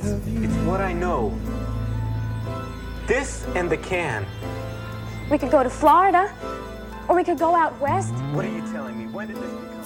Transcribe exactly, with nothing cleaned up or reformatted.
It's what I know. This and the can. We could go to Florida, or we could go out west. What are you telling me? When did this become...